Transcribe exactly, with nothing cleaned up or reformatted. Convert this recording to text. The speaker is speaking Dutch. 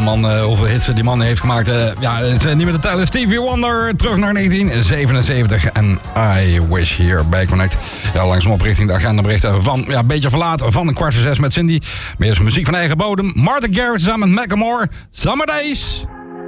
man, uh, hoeveel hits die man heeft gemaakt. Uh, ja, het is niet meer de tellen. Stevie Wonder, terug naar negentien zevenenzeventig. En I Wish Here Back Connect. Ja, langzaam op richting de agendaberichten van, ja, een beetje verlaat van een kwart voor zes met Cindy. Meer muziek van eigen bodem. Martha Garrix samen met Macklemore. Summer Days.